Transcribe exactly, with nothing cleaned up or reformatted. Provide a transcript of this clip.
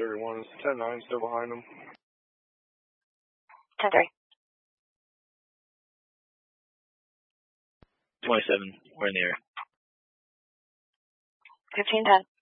thirty-one. Is ten nine still behind them? ten three. twenty-seven. We're in the air. fifteen ten.